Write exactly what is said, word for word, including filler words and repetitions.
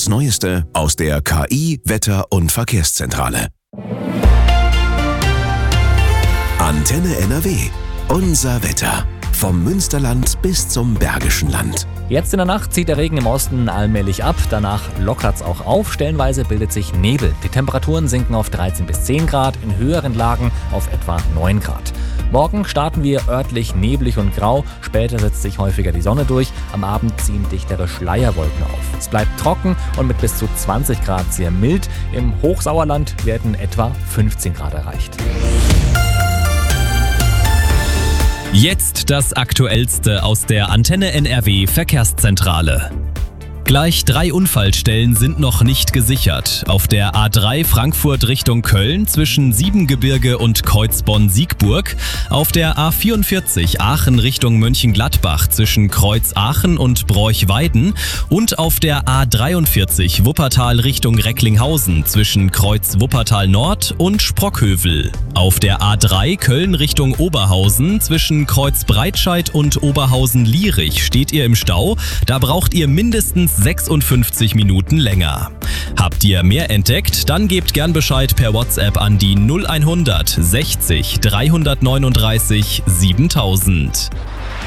Neueste aus der K I, Wetter- und Verkehrszentrale. Antenne N R W. Unser Wetter. Vom Münsterland bis zum Bergischen Land. Jetzt in der Nacht zieht der Regen im Osten allmählich ab, danach lockert's auch auf, stellenweise bildet sich Nebel. Die Temperaturen sinken auf dreizehn bis zehn Grad, in höheren Lagen auf etwa neun Grad. Morgen starten wir örtlich neblig und grau, später setzt sich häufiger die Sonne durch, am Abend ziehen dichtere Schleierwolken auf. Es bleibt trocken und mit bis zu zwanzig Grad sehr mild, im Hochsauerland werden etwa fünfzehn Grad erreicht. Jetzt das Aktuellste aus der Antenne N R W Verkehrszentrale. Gleich drei Unfallstellen sind noch nicht gesichert. Auf der A drei Frankfurt Richtung Köln zwischen Siebengebirge und Kreuzbonn-Siegburg, auf der A vierundvierzig Aachen Richtung Mönchengladbach zwischen Kreuz Aachen und Broich-Weiden und auf der A dreiundvierzig Wuppertal Richtung Recklinghausen zwischen Kreuz Wuppertal Nord und Sprockhövel. Auf der A drei Köln Richtung Oberhausen zwischen Kreuz Breitscheid und Oberhausen-Lierich steht ihr im Stau. Da braucht ihr mindestens sechsundfünfzig Minuten länger. Habt ihr mehr entdeckt? Dann gebt gern Bescheid per WhatsApp an die null hundert sechzig dreihundertneununddreißig siebentausend.